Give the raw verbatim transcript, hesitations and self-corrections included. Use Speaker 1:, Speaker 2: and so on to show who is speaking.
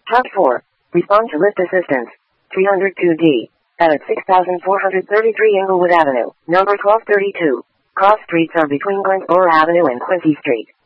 Speaker 1: Top four. Respond to lift assistance. three oh two D. At six thousand four hundred thirty-three Inglewood Avenue, number twelve thirty-two. Cross streets are between Glennsboro Avenue and Quincy Street.